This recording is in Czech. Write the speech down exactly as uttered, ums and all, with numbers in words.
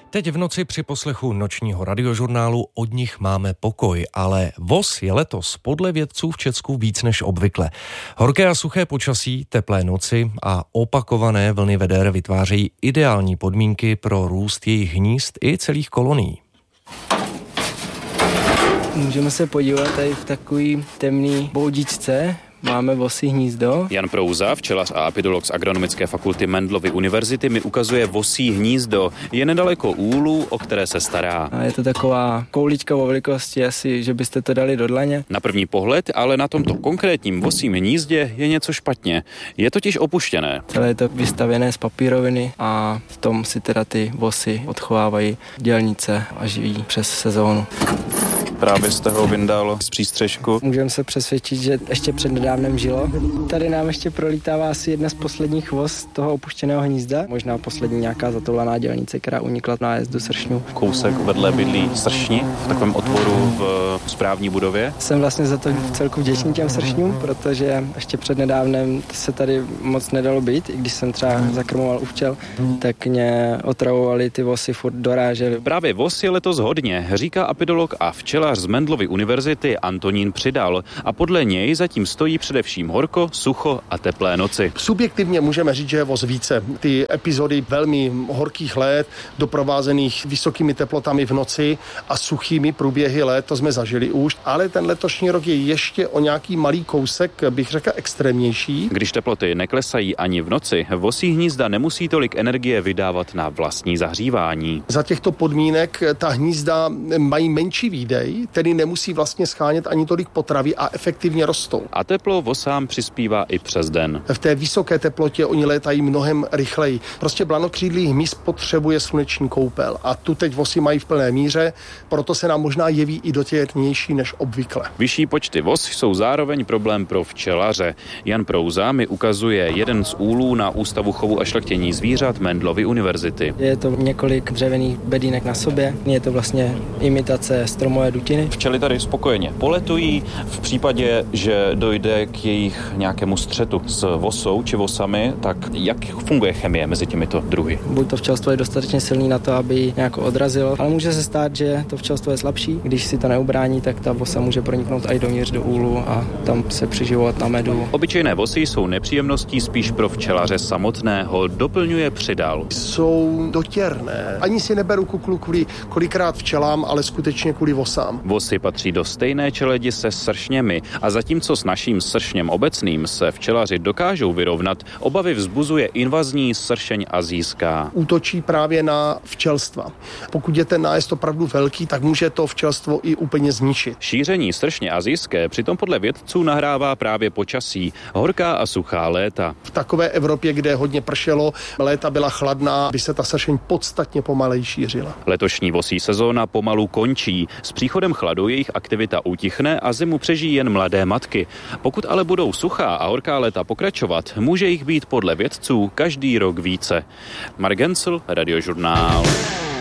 Teď v noci při poslechu nočního radiožurnálu Od nich máme pokoj, ale voz je letos podle vědců v Česku víc než obvykle. Horké a suché počasí, teplé noci a opakované vlny veder vytvářejí ideální podmínky pro růst jejich hnízd i celých kolonií. Můžeme se podívat tady v takový temný boudičce. Máme vosí hnízdo. Jan Prouza, včelař a apidolog z Agronomické fakulty Mendelovy univerzity, mi ukazuje vosí hnízdo. Je nedaleko úlu, o které se stará. A je to taková koulička o velikosti, asi, že byste to dali do dlaně. Na první pohled, ale na tomto konkrétním vosím hnízdě je něco špatně. Je totiž opuštěné. Celé je to vystavěné z papíroviny a v tom si teda ty vosy odchovávají dělnice a živí přes sezónu. Právě jste ho vyndal z přístřešku. Můžeme se přesvědčit, že ještě před nedávnem žilo. Tady nám ještě prolítává asi jedna z posledních vos toho opuštěného hnízda. Možná poslední nějaká zatoulaná dělnice, která unikla na nájezdu sršňů. Kousek vedle bydlí sršni v takovém otvoru v správní budově. Jsem vlastně za to v celku vděčný těm sršňům, protože ještě před nedávnem se tady moc nedalo být. I když jsem třeba zakrmoval u včel, tak mě otravovali ty vosy, furt dorážely. Právě vos je letos hodně, říká apidolog a včelař z Mendelovy univerzity Antonín Přidal, a podle něj zatím stojí především horko, sucho a teplé noci. Subjektivně můžeme říct, že je voz více. Ty epizody velmi horkých let, doprovázených vysokými teplotami v noci a suchými průběhy let, to jsme zažili už, ale ten letošní rok je ještě o nějaký malý kousek, bych řekl, extrémnější. Když teploty neklesají ani v noci, vosí hnízda nemusí tolik energie vydávat na vlastní zahřívání. Za těchto podmínek ta hnízda mají menší výdej, tedy nemusí vlastně schánět ani tolik potravy a efektivně rostou. A teplo vosám přispívá i přes den. V té vysoké teplotě oni létají mnohem rychleji. Prostě blanokřídlý hmyz potřebuje sluneční koupel a tu teď vosy mají v plné míře, proto se nám možná jeví i dotěrnější než obvykle. Vyšší počty vos jsou zároveň problém pro včelaře. Jan Prouza mi ukazuje jeden z úlů na Ústavu chovu a šlechtění zvířat Mendelovy univerzity. Je to několik dřevěných bedínek na sobě, je to vlastně imitace stromové dutiny. Včely tady spokojeně poletují. V případě, že dojde k jejich nějakému střetu s vosou či vosami, tak jak funguje chemie mezi těmito druhy? Buď to včelstvo je dostatečně silný na to, aby ji nějak odrazilo, ale může se stát, že to včelstvo je slabší. Když si to neubrání, tak ta vosa může proniknout i dovnitř do úlu a tam se přiživovat na medu. Obyčejné vosy jsou nepříjemností spíš pro včelaře samotného, doplňuje Přidal. Jsou dotěrné. Ani si neberu kuklu kvůli kolikrát včelám, ale skutečně kvůli vosám. Vosy patří do stejné čeledi se sršněmi a zatímco s naším sršněm obecným se včelaři dokážou vyrovnat, obavy vzbuzuje invazní sršeň azijská. Útočí právě na včelstva. Pokud je ten nájezd opravdu velký, tak může to včelstvo i úplně zničit. Šíření sršně azijské přitom podle vědců nahrává právě počasí, horká a suchá léta. V takové Evropě, kde hodně pršelo, léta byla chladná, by se ta sršeň podstatně pomalej šířila. Letošní vosí sezóna pomalu končí. S příchodem chladu jejich aktivita utichne a zimu přežijí jen mladé matky. Pokud ale budou suchá a horká léta pokračovat, může jich být podle vědců každý rok více. Mark Gencel, Radiožurnál.